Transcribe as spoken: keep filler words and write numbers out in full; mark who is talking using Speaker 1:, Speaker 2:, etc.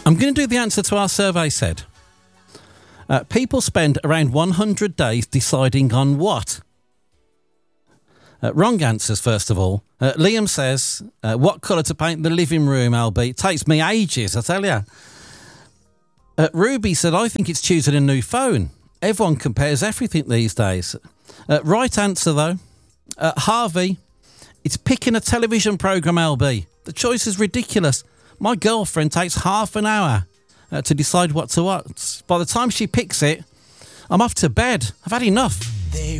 Speaker 1: I'm going to do the answer to our survey said. Uh, people spend around one hundred days deciding on what? Uh, wrong answers, first of all. Uh, Liam says, uh, what colour to paint the living room, L B? It takes me ages, I tell you. Uh, Ruby said, I think it's choosing a new phone. Everyone compares everything these days. Uh, right answer, though. Uh, Harvey, it's picking a television programme, L B. The choice is ridiculous. My girlfriend takes half an hour uh, to decide what to watch. By the time she picks it, I'm off to bed. I've had enough. They